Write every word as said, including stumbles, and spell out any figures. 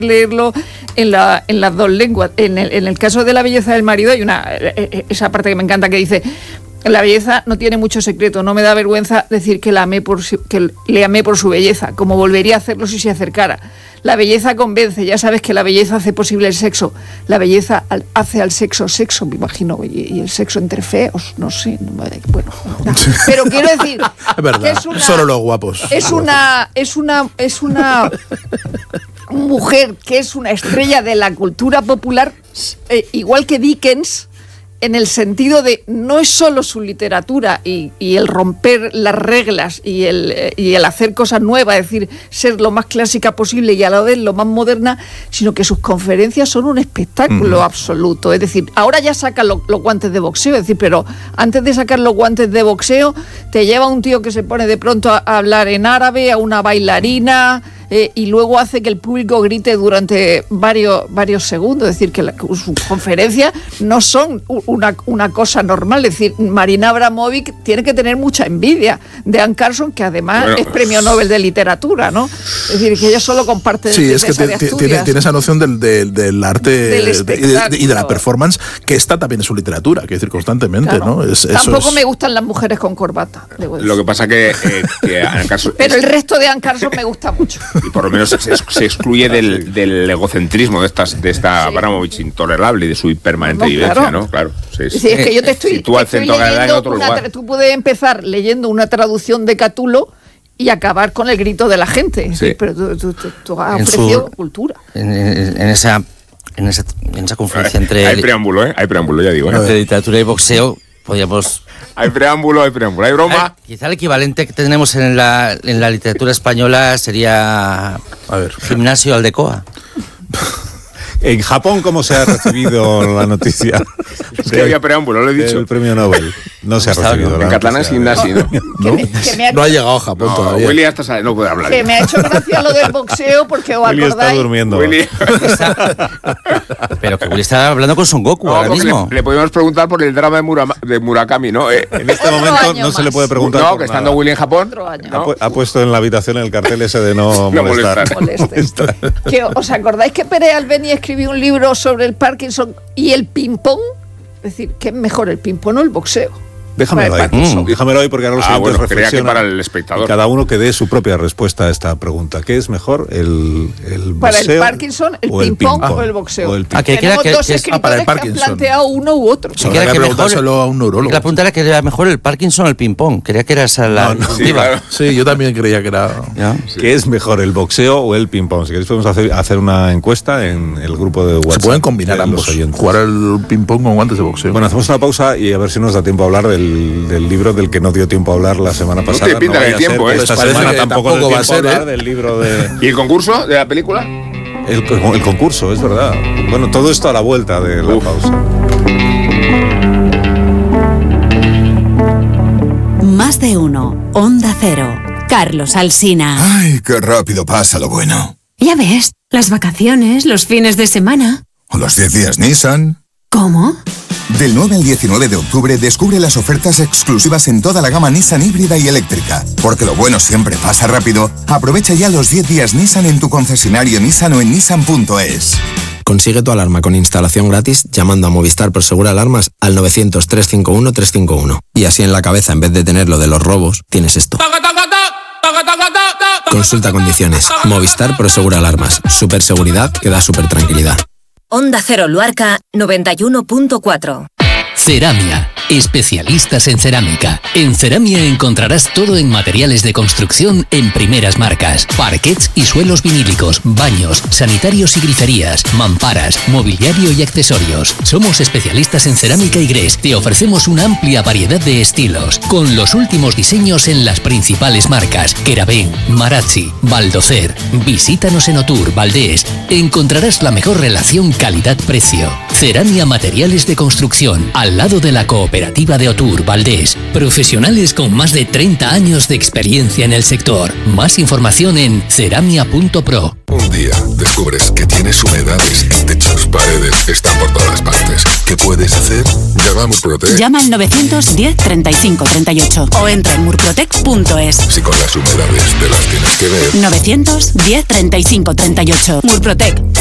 leerlo en, la, en las dos lenguas. En el, en el caso de la belleza del marido hay una esa parte que me encanta que dice: la belleza no tiene mucho secreto, no me da vergüenza decir que, la amé por su, que le amé por su belleza, como volvería a hacerlo si se acercara. La belleza convence, ya sabes que la belleza hace posible el sexo. La belleza al, hace al sexo sexo, me imagino, y, y el sexo entre feos, no sé. No, bueno, no. Pero quiero decir, es verdad, que es una, solo los guapos. Es una, es una, es una mujer que es una estrella de la cultura popular, eh, igual que Dickens, en el sentido de no es solo su literatura y, y el romper las reglas y el, y el hacer cosas nuevas, es decir, ser lo más clásica posible y a la vez lo más moderna, sino que sus conferencias son un espectáculo uh-huh. absoluto. Es decir, ahora ya sacan lo, los guantes de boxeo, es decir, pero antes de sacar los guantes de boxeo, te lleva un tío que se pone de pronto a, a hablar en árabe, a una bailarina... Eh, y luego hace que el público grite durante varios, varios segundos. Es decir, que la, sus conferencias no son una, una cosa normal. Es decir, Marina Abramovic tiene que tener mucha envidia de Anne Carson, que además bueno, es premio Nobel de literatura, ¿no? Es decir, que ella solo comparte... Sí, es que t- t- tiene, tiene esa noción del, del, del arte del de, y, de, y de la performance, que está también en su literatura, quiero decir, constantemente, claro. ¿no? Es, Tampoco es... me gustan las mujeres con corbata. Lo que pasa que, eh, que Anne Carson... Pero el resto de Anne Carson me gusta mucho. Y por lo menos se, se excluye del, del egocentrismo de estas de esta sí. Abramovich intolerable y de su permanente no, vivencia, claro. ¿no? Claro. Sí, sí. Sí, es que yo te estoy, Sitúa te el estoy centro de en otro una, lugar. Tú puedes empezar leyendo una traducción de Catulo y acabar con el grito de la gente. Sí. Sí, pero tú, tú, tú, tú has ofrecido su, cultura. En, en, en esa en esa en esa confluencia hay, entre hay preámbulo, ¿eh? Hay preámbulo, ya digo. ¿eh? Entre literatura y boxeo podríamos... Hay preámbulo, hay preámbulo, hay broma. Ver, quizá el equivalente que tenemos en la, en la literatura española sería a ver. Gimnasio Aldecoa. En Japón, ¿cómo se ha recibido la noticia? Es que había preámbulo, lo he dicho. El premio Nobel. No se ha recibido. En catalán es gimnasio, ¿no? ¿No? Me, me ha... no ha llegado a Japón no, todavía. Willy hasta sabe, no puede hablar. Que me ha hecho gracia lo del boxeo porque os Willy acordáis. Está durmiendo. Willy está... Pero que Willy está hablando con Son Goku no, ahora mismo. Le, le podemos preguntar por el drama de, Murama, de Murakami, ¿no? Eh, en este momento no más. se le puede preguntar. No, por que nada. estando Willy en Japón. Ha, pu- ha puesto en la habitación el cartel ese de no, no molestar. molestar. Que, ¿os acordáis que Pérez Albeni escribió un libro sobre el Parkinson y el ping-pong? Es decir, ¿qué es mejor, el ping-pong o el boxeo? Déjamelo ahí, mm. déjamelo ahí porque ahora los ah, siguientes bueno, reflexionan que para el espectador. Y cada uno que dé su propia respuesta a esta pregunta. ¿Qué es mejor, el, el para boxeo el Parkinson, el ping-pong o el boxeo? O el ah, que Tenemos que, dos que escritores ah, para el que han planteado uno u otro. Sí, quería que preguntárselo a un neurólogo. La pregunta era que era mejor el Parkinson o el ping-pong. Quería que era esa la... No, no, sí, claro. sí, yo también creía que era... Sí. ¿Qué es mejor, el boxeo o el ping-pong? Si queréis podemos hacer, hacer una encuesta en el grupo de WhatsApp. Se pueden combinar ambos, jugar el ping-pong con guantes de boxeo. Bueno, hacemos una pausa y a ver si nos da tiempo a hablar del, del libro del que no dio tiempo a hablar la semana pasada. No te pinta no el tiempo, ser, ¿eh? Esta Parece semana que tampoco, tampoco va a ser, hablar ¿eh? del libro de... ¿Y el concurso de la película? El, el concurso, es verdad. Bueno, todo esto a la vuelta de la Uf. pausa. Más de uno. Onda Cero. Carlos Alsina. Ay, qué rápido pasa lo bueno. Ya ves, las vacaciones, los fines de semana. O los diez días Nissan. ¿Cómo? Del nueve al diecinueve de octubre descubre las ofertas exclusivas en toda la gama Nissan híbrida y eléctrica. Porque lo bueno siempre pasa rápido. Aprovecha ya los diez días Nissan en tu concesionario Nissan o en nissan punto es. Consigue tu alarma con instalación gratis llamando a Movistar Prosegur Alarmas al novecientos, trescientos cincuenta y uno, trescientos cincuenta y uno. Y así en la cabeza, en vez de tener lo de los robos, tienes esto. Consulta condiciones. Movistar Prosegur Alarmas. Super seguridad que da super tranquilidad. Onda Cero Luarca noventa y uno punto cuatro. Ceramia, especialistas en cerámica. En Ceramia encontrarás todo en materiales de construcción en primeras marcas. Parquets y suelos vinílicos, baños, sanitarios y griferías, mamparas, mobiliario y accesorios. Somos especialistas en cerámica y grés. Te ofrecemos una amplia variedad de estilos, con los últimos diseños en las principales marcas. Keravén, Marazzi, Baldocer. Visítanos en Otur, Valdés. Encontrarás la mejor relación calidad-precio. Ceramia Materiales de Construcción, al lado de la cooperativa de Otur, Valdés. Profesionales con más de treinta años de experiencia en el sector. Más información en ceramia punto pro. Un día descubres que tienes humedades, techos, paredes, están por todas partes. ¿Qué puedes hacer? Llamar Llama a Murprotec. Llama al novecientos diez treinta y cinco treinta y ocho o entra en murprotec punto es. Si con las humedades te las tienes que ver. novecientos diez treinta y cinco treinta y ocho. Murprotec,